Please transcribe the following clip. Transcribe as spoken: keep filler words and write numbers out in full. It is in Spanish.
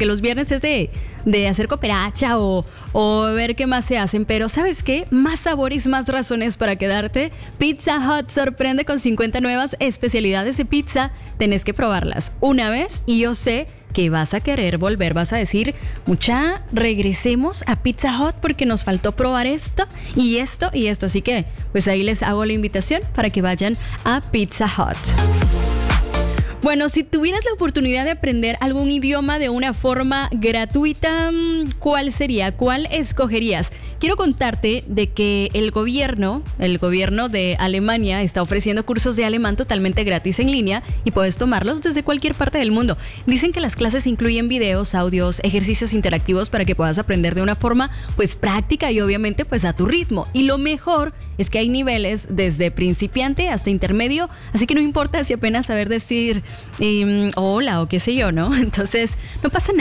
que los viernes es de, de hacer cooperacha o, o ver qué más se hacen. Pero ¿sabes qué? Más sabores, más razones para quedarte. Pizza Hut sorprende con cincuenta nuevas especialidades de pizza. Tenés que probarlas una vez y yo sé que vas a querer volver, vas a decir, mucha, regresemos a Pizza Hut porque nos faltó probar esto y esto y esto. Así que, pues ahí les hago la invitación para que vayan a Pizza Hut. Bueno, si tuvieras la oportunidad de aprender algún idioma de una forma gratuita, ¿cuál sería? ¿Cuál escogerías? Quiero contarte de que el gobierno, el gobierno de Alemania está ofreciendo cursos de alemán totalmente gratis en línea y puedes tomarlos desde cualquier parte del mundo. Dicen que las clases incluyen videos, audios, ejercicios interactivos para que puedas aprender de una forma pues práctica y obviamente pues a tu ritmo. Y lo mejor es que hay niveles desde principiante hasta intermedio, así que no importa si apenas saber decir y, hola o qué sé yo, ¿no? Entonces, no pasa nada.